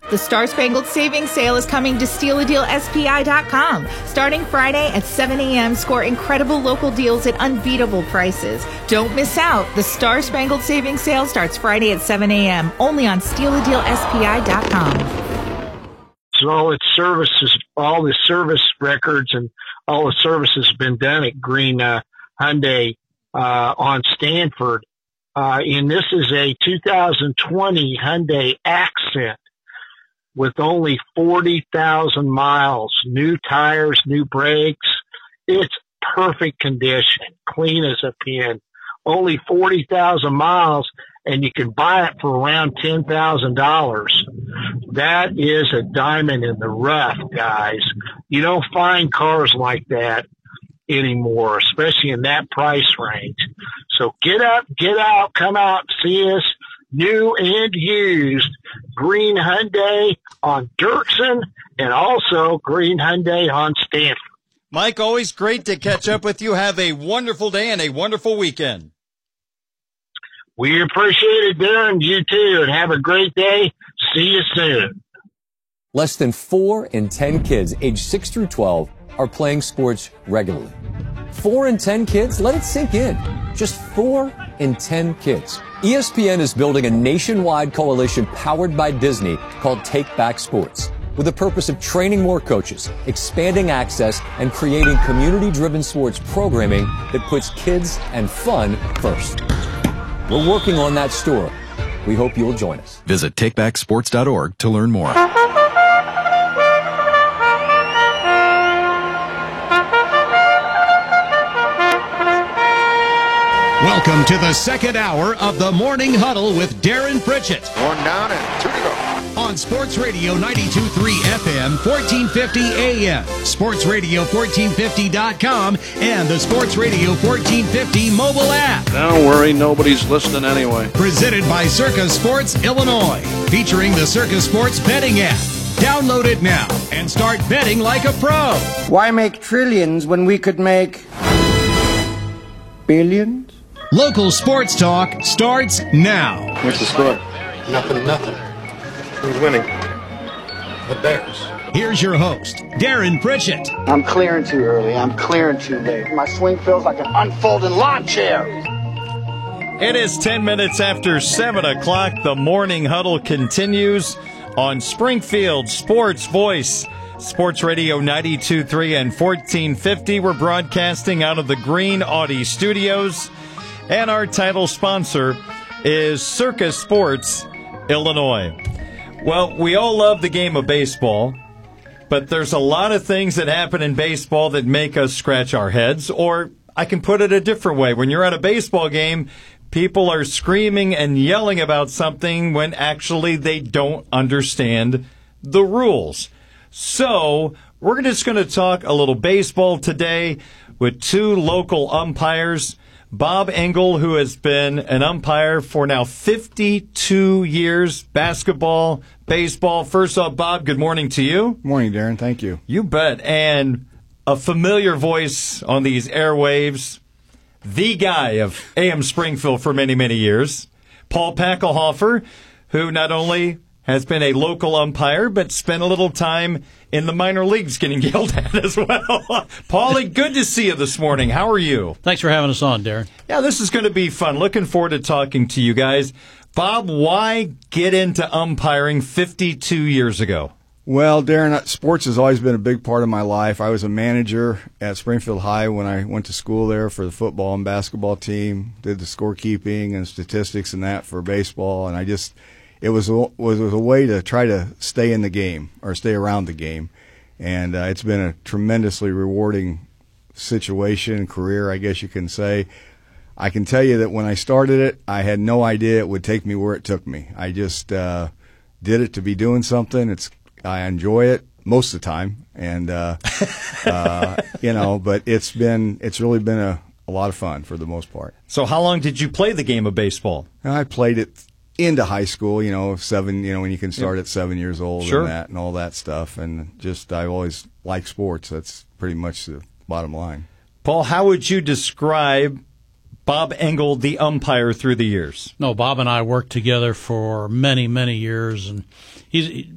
The Star Spangled Savings Sale is coming to StealADealSPI.com. Starting Friday at 7 a.m., score incredible local deals at unbeatable prices. Don't miss out. The Star Spangled Savings Sale starts Friday at 7 a.m., only on StealADealSPI.com. So all its services, all the service records and all the services have been done at Green Hyundai on Stanford. And this is a 2020 Hyundai Accent with only 40,000 miles, new tires, new brakes. It's perfect condition, clean as a pin. Only 40,000 miles, and you can buy it for around $10,000. That is a diamond in the rough, guys. You don't find cars like that anymore, especially in that price range. So get up, get out, come out, see us, new and used. Green Hyundai on Dirksen and also Green Hyundai on Stanford. Mike, always great to catch up with you. Have a wonderful day and a wonderful weekend. We appreciate it, Darren. You too, and have a great day. See you soon. Less than 4 in 10 kids aged 6 through 12 are playing sports regularly. 4 in 10 kids? Let it sink in. Just 4 in 10 kids. ESPN is building a nationwide coalition powered by Disney called Take Back Sports, with the purpose of training more coaches, expanding access, and creating community-driven sports programming that puts kids and fun first. We're working on that story. We hope you'll join us. Visit takebacksports.org to learn more. Welcome to the second hour of the Morning Huddle with Darren Pritchett. 1 down and 2 to go. On Sports Radio 92.3 FM, 1450 AM, SportsRadio1450.com, and the Sports Radio 1450 mobile app. Don't worry, nobody's listening anyway. Presented by Circa Sports Illinois, featuring the Circa Sports betting app. Download it now and start betting like a pro. Why make trillions when we could make billions? Local sports talk starts now. What's the score? Nothing. Who's winning? The Bears. Here's your host, Darren Pritchett. I'm clearing too early. I'm clearing too late. My swing feels like an unfolding lawn chair. It is 10 minutes after 7 o'clock. The Morning Huddle continues on Springfield Sports Voice, Sports Radio 92.3 and 1450. We're broadcasting out of the Green Audi Studios, and our title sponsor is Circa Sports Illinois. Well, we all love the game of baseball, but there's a lot of things that happen in baseball that make us scratch our heads, or I can put it a different way. When you're at a baseball game, people are screaming and yelling about something when actually they don't understand the rules. So we're just going to talk a little baseball today with two local umpires. Bob Engel, who has been an umpire for now 52 years, basketball, baseball. First off, Bob, good morning to you. Morning, Darren. Thank you. You bet. And a familiar voice on these airwaves, the guy of AM Springfield for many, many years, Paul Packelhofer, who not only has been a local umpire, but spent a little time in the minor leagues getting yelled at as well. Paulie, good to see you this morning. How are you? Thanks for having us on, Darren. Yeah, this is going to be fun. Looking forward to talking to you guys. Bob, why get into umpiring 52 years ago? Well, Darren, sports has always been a big part of my life. I was a manager at Springfield High when I went to school there for the football and basketball team, did the scorekeeping and statistics and that for baseball, and it was a way to try to stay in the game or stay around the game. And it's been a tremendously rewarding situation, career, I guess you can say. I can tell you that when I started it, I had no idea it would take me where it took me. I just did it to be doing something. I enjoy it most of the time, and but it's really been a lot of fun for the most part. So how long did you play the game of baseball? I played it into high school, 7, when you can start at 7 years old. Sure. And all that stuff. And I've always liked sports. That's pretty much the bottom line. Paul, how would you describe Bob Engel, the umpire, through the years? No, Bob and I worked together for many, many years, and